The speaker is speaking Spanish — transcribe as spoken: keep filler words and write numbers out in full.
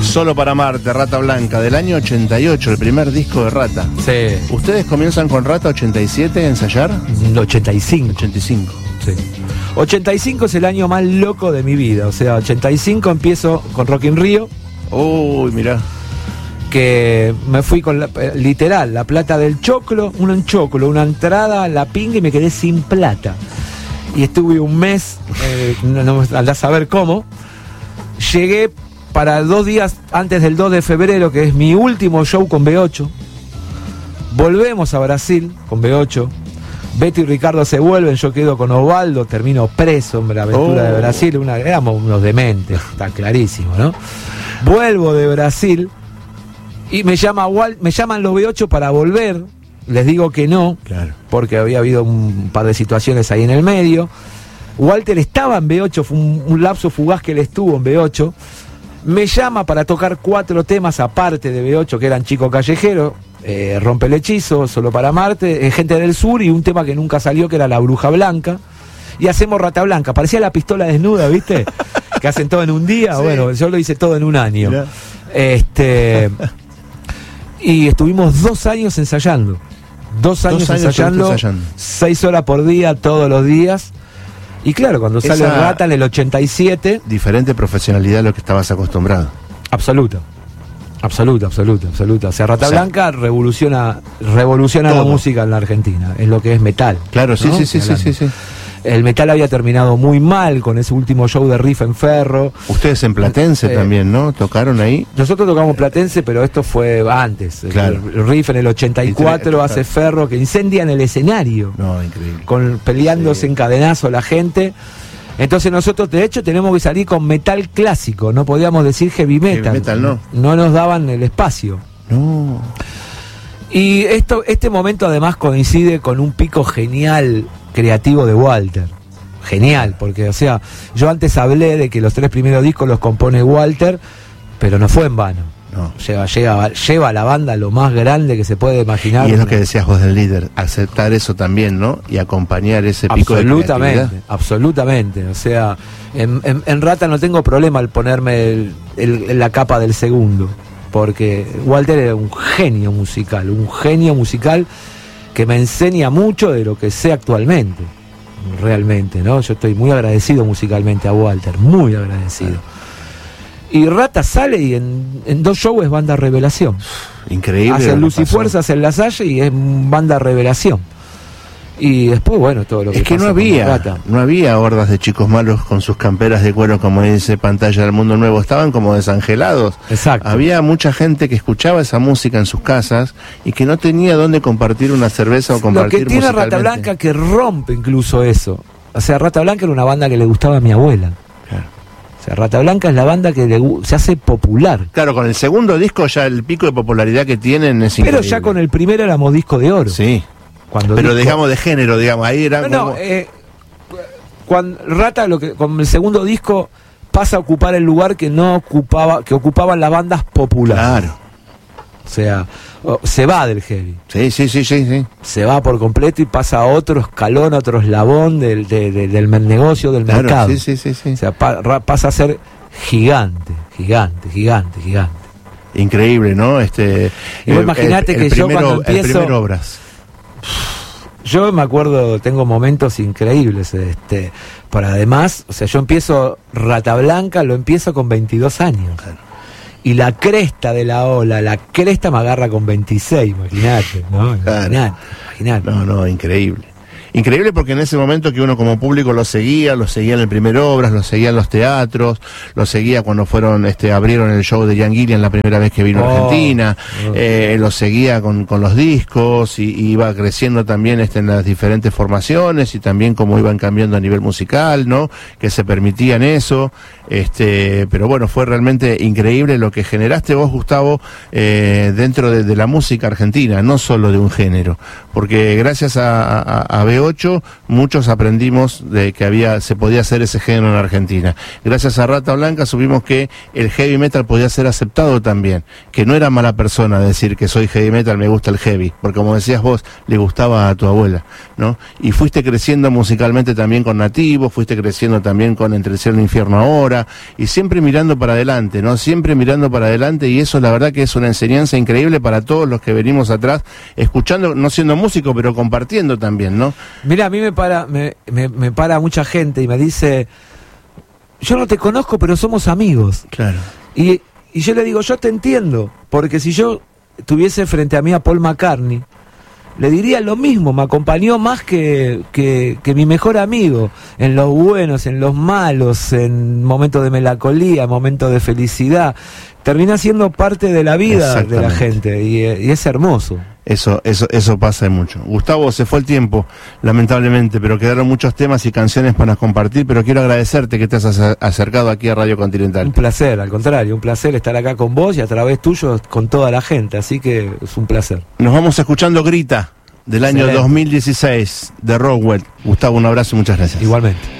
Solo para Marte, Rata Blanca, del año ochenta y ocho, el primer disco de Rata. Sí. ¿Ustedes comienzan con Rata ochenta y siete a ensayar? ochenta y cinco. ochenta y cinco. Sí. ochenta y cinco es el año más loco de mi vida. O sea, ochenta y cinco empiezo con Rock in Rio. Uy, mirá. Que me fui con, la, literal, la plata del choclo, un choclo, una entrada, la pinga y me quedé sin plata. Y estuve un mes, eh, no, no, andá a saber cómo. Llegué para dos días antes del dos de febrero, que es mi último show con B ocho. Volvemos a Brasil con B ocho. Beto y Ricardo se vuelven, yo quedo con Osvaldo, termino preso en la aventura oh. de Brasil. Una, éramos unos dementes, está clarísimo, ¿no? Vuelvo de Brasil y me, llama Wal, me llaman los B ocho para volver. Les digo que no, claro. porque había habido un par de situaciones ahí en el medio. Walter estaba en B ocho, fue un, un lapso fugaz que él estuvo en B ocho. Me llama para tocar cuatro temas aparte de B ocho, que eran Chico Callejero, eh, Rompe el Hechizo, Solo para Marte, eh, Gente del Sur, y un tema que nunca salió, que era La Bruja Blanca. Y hacemos Rata Blanca. Parecía La Pistola Desnuda, ¿viste? Que hacen todo en un día. Sí. Bueno, yo lo hice todo en un año. Mirá. Este... Y estuvimos dos años ensayando. Dos años, dos años ensayando, ensayando, seis horas por día, todos los días. Y claro, cuando sale Esa Rata en el ochenta y siete... Diferente profesionalidad a lo que estabas acostumbrado. Absoluta. Absoluta, absoluta, absoluta. O sea, Rata o sea, Blanca revoluciona, revoluciona la música en la Argentina. Es lo que es metal. Claro, sí, ¿no? sí, sí, sí, sí, sí. El metal había terminado muy mal con ese último show de Riff en Ferro. Ustedes en Platense eh, también, ¿no? ¿Tocaron ahí? Nosotros tocamos Platense, pero esto fue antes. Claro. El Riff en el ochenta y cuatro hace Ferro, que incendian el escenario. No, increíble. Con, peleándose sí. en cadenazo la gente. Entonces nosotros, de hecho, tenemos que salir con metal clásico. No podíamos decir heavy metal. Heavy metal no. No nos daban el espacio. No. Y esto, este momento además coincide con un pico genial creativo de Walter. Genial, porque o sea, yo antes hablé de que los tres primeros discos los compone Walter, pero no fue en vano. No. Lleva, lleva, lleva a la banda lo más grande que se puede imaginar. Y es lo que decías vos del líder, aceptar eso también, ¿no? Y acompañar ese pico de creatividad. Absolutamente, absolutamente. O sea, en, en, en Rata no tengo problema al ponerme el, el, la capa del segundo, porque Walter era un genio musical, un genio musical que me enseña mucho de lo que sé actualmente, realmente, ¿no? Yo estoy muy agradecido musicalmente a Walter, muy agradecido. Y Rata sale y en, en dos shows es banda revelación. Increíble. Hace Luz y Fuerza, hace La Salle y es banda revelación. Y después, bueno, todo lo que es que no había, no había hordas de chicos malos con sus camperas de cuero, como dice Pantalla del Mundo Nuevo, estaban como desangelados. Exacto. Había mucha gente que escuchaba esa música en sus casas y que no tenía dónde compartir una cerveza o compartir. Lo que tiene Rata Blanca que rompe incluso eso. O sea, Rata Blanca era una banda que le gustaba a mi abuela. Claro. O sea, Rata Blanca es la banda que le, se hace popular. Claro, con el segundo disco ya el pico de popularidad que tienen es increíble. Pero ya con el primero éramos disco de oro. Sí. Cuando pero disco, digamos de género, digamos, ahí era no, como... no, eh, cuando Rata, lo que, con el segundo disco pasa a ocupar el lugar que no ocupaba, que ocupaban las bandas populares. Claro. O sea, se va del heavy. Sí, sí, sí, sí, sí. Se va por completo y pasa a otro escalón, a otro eslabón del, de, de, del negocio, del claro, mercado. Sí, sí, sí, sí. O sea, pa, ra, pasa a ser gigante, gigante, gigante, gigante. Increíble, ¿no? Este. Imagínate que yo primero, cuando empiezo... El primer Obras. Yo me acuerdo, tengo momentos increíbles, este, pero además, o sea, yo empiezo Rata Blanca, lo empiezo con veintidós años. Claro. Y la cresta de la ola, la cresta me agarra con veintiséis, imagínate, ¿no? Claro. Imagínate, imagínate. No, no, increíble. Increíble porque en ese momento que uno como público lo seguía, lo seguía en el primer Obras, lo seguía en los teatros, lo seguía cuando fueron, este, abrieron el show de Ian Gillan la primera vez que vino oh, a Argentina, oh. Eh, lo seguía con, con los discos y, y iba creciendo también este, en las diferentes formaciones y también cómo iban cambiando a nivel musical, ¿no? Que se permitían eso, este, pero bueno, fue realmente increíble lo que generaste vos, Gustavo, eh, dentro de, de la música argentina, no solo de un género, porque gracias a, a, a B ocho muchos aprendimos de que había se podía hacer ese género en Argentina. Gracias a Rata Blanca supimos que el heavy metal podía ser aceptado también, que no era mala persona decir que soy heavy metal, me gusta el heavy, porque como decías vos, le gustaba a tu abuela, ¿no? Y fuiste creciendo musicalmente también con Nativo, fuiste creciendo también con Entre el Cielo y el Infierno Ahora, y siempre mirando para adelante, ¿no? Siempre mirando para adelante, y eso la verdad que es una enseñanza increíble para todos los que venimos atrás, escuchando, no siendo músico, pero compartiendo también, ¿no? Mira, a mí me para, me, me, me para mucha gente y me dice, yo no te conozco, pero somos amigos. Claro. Y, y yo le digo, yo te entiendo, porque si yo tuviese frente a mí a Paul McCartney, le diría lo mismo, me acompañó más que, que, que mi mejor amigo, en los buenos, en los malos, en momentos de melancolía, momentos de felicidad. Termina siendo parte de la vida de la gente y, y es hermoso. Eso, eso, eso pasa mucho. Gustavo, se fue el tiempo, lamentablemente, pero quedaron muchos temas y canciones para compartir, pero quiero agradecerte que te has acercado aquí a Radio Continental. Un placer, al contrario, un placer estar acá con vos y a través tuyo con toda la gente, así que es un placer. Nos vamos escuchando Grita, del año Excelente. dos mil dieciséis, de Rockwell. Gustavo, un abrazo y muchas gracias. Igualmente.